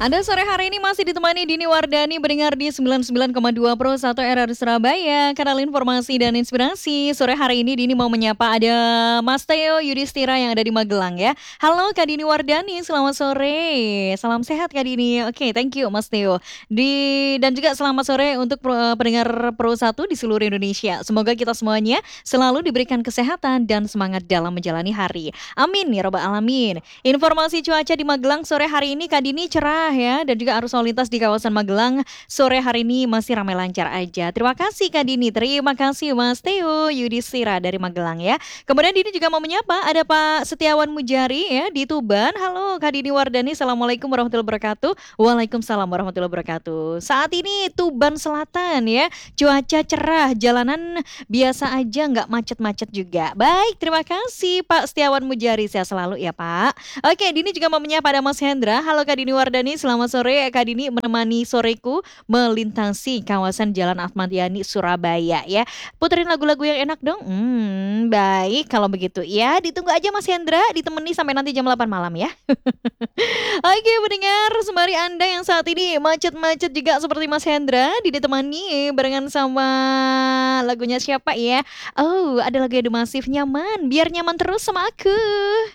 Anda sore hari ini masih ditemani Dini Wardani mendengar di 99,2 Pro 1 RR Surabaya. Kanal informasi dan inspirasi. Sore hari ini Dini mau menyapa ada Mas Theo Yudhistira yang ada di Magelang ya. Halo Kak Dini Wardani, selamat sore. Salam sehat Kak Dini. Oke, thank you Mas Theo. Dan juga selamat sore untuk pendengar Pro 1 di seluruh Indonesia. Semoga kita semuanya selalu diberikan kesehatan dan semangat dalam menjalani hari. Amin ya robbal alamin. Informasi cuaca di Magelang sore hari ini Kak Dini cerah ya, dan juga arus lalu lintas di kawasan Magelang sore hari ini masih ramai lancar aja. Terima kasih Kak Dini, terima kasih Mas Theo Yudhistira dari Magelang ya. Kemudian Dini juga mau menyapa ada Pak Setiawan Mujari ya di Tuban. Halo Kak Dini Wardani, Assalamualaikum warahmatullahi wabarakatuh. Waalaikumsalam warahmatullahi wabarakatuh. Saat ini Tuban Selatan ya, cuaca cerah, jalanan biasa aja nggak macet-macet juga. Baik, terima kasih Pak Setiawan Mujari, sehat selalu ya Pak. Oke, Dini juga mau menyapa ada Mas Hendra. Halo Kak Dini Wardani, selamat sore. Kak Dini menemani soreku melintasi kawasan Jalan Ahmad Yani, Surabaya ya. Puterin lagu-lagu yang enak dong. Baik kalau begitu ya. Ditunggu aja Mas Hendra, ditemani sampai nanti jam 8 malam ya. Oke, mendengar sembari Anda yang saat ini macet-macet juga seperti Mas Hendra, ditemani barengan sama lagunya siapa ya? Oh, ada lagu Edu Masif, Nyaman. Biar nyaman terus sama aku.